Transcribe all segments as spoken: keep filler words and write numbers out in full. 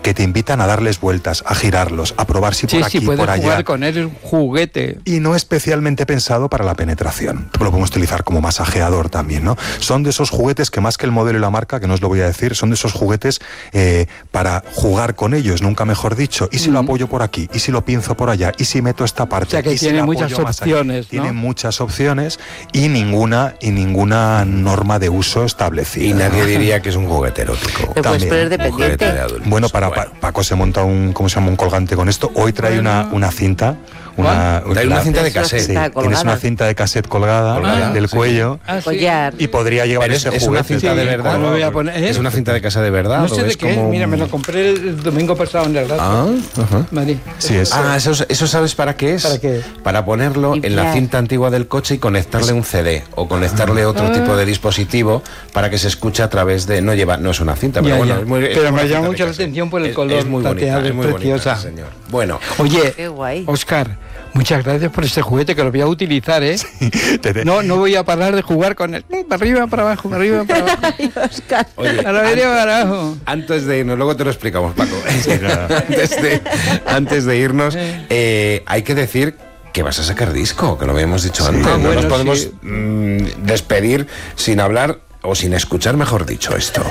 que te invitan a darles vueltas, a girarlos, a probar si sí, por aquí, sí, puedes por allá. jugar con él, es un juguete. Y no especialmente pensado para la penetración. Lo podemos utilizar como masajeador también, ¿no? Son de esos juguetes que más que el modelo y la marca, que no os lo voy a decir, son de esos juguetes eh, para jugar con ellos, nunca mejor dicho. ¿Y si mm. lo apoyo por aquí? ¿Y si lo pinzo por allá? ¿Y si meto esta parte? O sea que ¿Y tiene si muchas opciones, ¿no? Tiene muchas opciones y ninguna, y ninguna norma de uso establecida. Y nadie diría que es un juguete erótico. Lo puedes poner dependiente. De adultos. Bueno, para bueno. Pa, Paco se monta un, ¿cómo se llama? Un colgante con esto. Hoy trae bueno. una, una cinta. Una, una, una cinta de cassette. Sí, tienes una cinta de cassette colgada, colgada del sí. cuello ah, sí. y podría llevar es, ese es juguete. Una cinta sí, de verdad. Lo voy a poner, ¿eh? Es una cinta de casa de verdad. No sé de es qué. Como... Mira, me lo compré el domingo pasado en el rato. Ah, uh-huh. Madrid. Sí, es. Ah, eso, eso sabes para qué es. ¿Para qué? Para ponerlo en la cinta antigua del coche y conectarle un C D o conectarle otro ah. tipo de dispositivo para que se escuche a través de. No lleva, no es una cinta, pero ya, bueno. Ya. Es muy, pero es me llama mucho la atención por el es, color. Es muy bonita, es muy preciosa. bonita, señor. Bueno. Oye, qué guay. Oscar, muchas gracias por este juguete que lo voy a utilizar, ¿eh? Sí, te, te. No, no voy a parar de jugar con él. Para arriba, para abajo, para arriba, para abajo. Ay, Oscar. Oye, para arriba, para abajo. Antes de irnos, luego te lo explicamos, Paco. Sí, no. antes, de, antes de irnos, eh, hay que decir que vas a sacar disco, que lo habíamos dicho sí. antes. Ah, no bueno, nos podemos sí. mmm, despedir sin hablar o sin escuchar, mejor dicho, esto.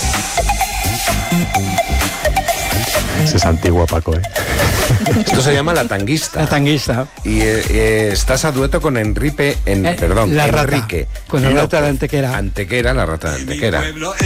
Ese es antiguo, Paco, ¿eh? Esto se llama La Tanguista. La Tanguista. Y eh, eh, estás a dueto con Enrique, en, eh, perdón, la Enrique. Rata, con la rata de Antequera. Antequera, la rata de Antequera.